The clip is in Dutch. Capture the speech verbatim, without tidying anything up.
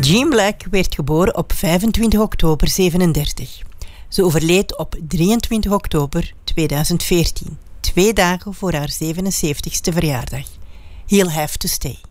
Jean Black werd geboren op vijfentwintig oktober zevenendertig. Ze overleed op drieëntwintig oktober tweeduizend veertien, twee dagen voor haar zevenenzeventigste verjaardag. He'll Have to Stay.